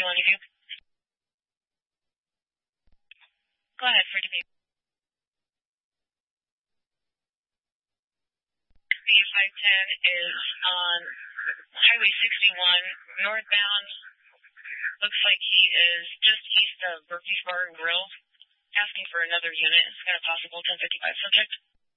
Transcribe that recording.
on you. Go ahead, free to be. B510 is on Highway 61, northbound. Looks like he is just east of Murphy's Bar and Grill, asking for another unit. It's got a possible 1055 subject.